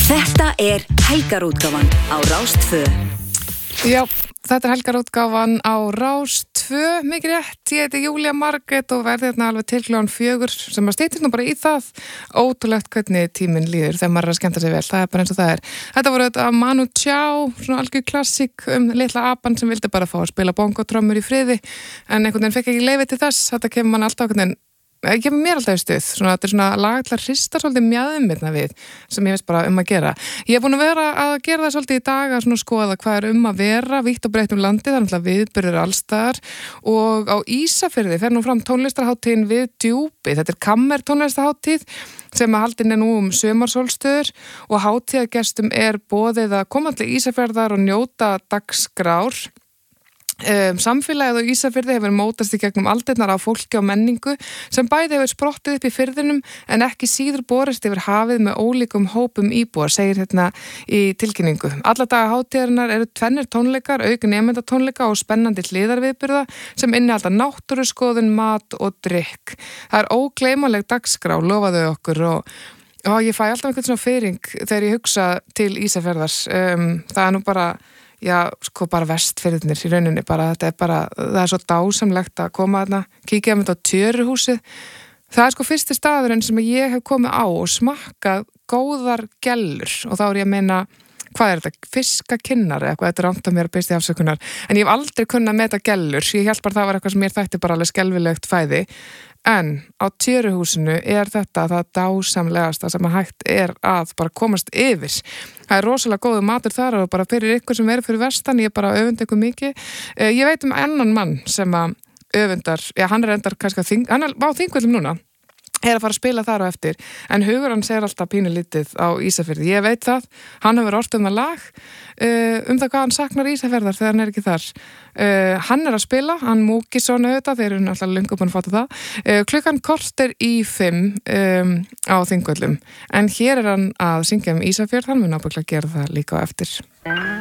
Þetta helgarútgáfan á Rás 2. Já, þetta helgarútgáfan á Rás 2, mikið rétt. Ég heiti Júlía Margrét og verði hérna alveg til klukkan 4 sem að steytist nú bara í það. Ótrúlegt hvernig tíminn líður þegar maður er að skemmta sig vel. Það er bara eins og það er. Þetta voru þetta Manu Chao, svona algjör klassík litla apan sem vildi bara fá að spila bongotrommur í friði en einhvern veginn fekk ekki leyfi til þess. Þetta kemur mann alltaf einhvern veginn kemur mér alltaf í stuð, þetta er svona lag til að hrista svolítið mjaðmirna við sem ég veist bara að gera. Ég er búin að vera að gera það svolítið í dag að svona skoða hvað er að vera vítt og breytt landið, það er náttúrulega viðburðir allstaðar og á Ísafirði fer nú fram tónlistarhátíðin við Djúpi, þetta er kammer tónlistarhátíð sem að haldin er nú sumarsólstöður og hátíðargestum er boðið að koma til Ísafjarðar og njóta dagskrár. Samfélagið á Ísafirði hefur mótast í gegnum aldirnar á fólki og menningu sem bæði hefur sprottið upp í firðinum en ekki síður borist yfir hafið með ólíkum hópum íbúa, segir hérna í tilkynningu. Alla daga hátíðarinnar eru tvennir tónleikar, auk nemendatónleika og spennandi hliðarviðburða sem innihalda náttúruskoðun, mat og drykk. Það er ógleymanleg dagskrá, lofaðu okkur og ég fæ alltaf einhvern svona fyrring þegar ég hugsa til Ísafjarðar. Það er nú bara bara vestfirðirnir í rauninni það er svo dásamlegt að koma þarna, kíkja með þetta á Tjöruhúsið. Það er fyrsti staðurinn sem ég hef komið á og smakkað góðar gellur og þá er ég að meina, hvað er þetta, fiskakinnar eða eitthvað, þetta er rangt að mér að byrsta afsökunar en ég hef aldrei kunnað að meta gellur, ég held bara það var eitthvað sem mér þætti bara alveg skelfilegt fæði. En á Tjöruhúsinu er þetta það dásamlegasta sem að hægt er að bara komast yfir. Það er rosalega góðu matur þar og bara fyrir ykkur sem fyrir vestan, ég bara öfund ykkur mikið. Ég veit annan mann sem að öfundar, hann er endar kannski hann er á Þingvöllum núna, er að fara að spila þar á eftir, en hugur hann segir alltaf pínulítið á Ísafirði. Ég veit það, hann hefur ort það lag það hvað hann saknar Ísafjarðar þegar hann er ekki þar. Hann er að spila, hann Múkisson auðvitað, þeir eru náttúrulega löngu búin að fatta það. Klukkan korter í 5 á Þingvöllum, en hér er hann að syngja Ísafjörð, hann mun ábygglega gera það líka á eftir.